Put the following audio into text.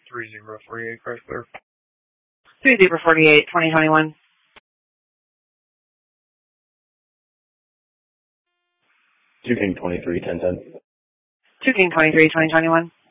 3048 Chrysler. 3048, 2021. 2 King 23, 1010. 2 King 23, 2021.